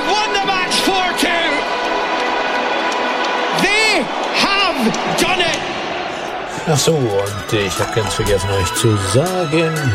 They've won the match 4-2. They have done it. Ach so, und ich habe ganz vergessen euch zu sagen,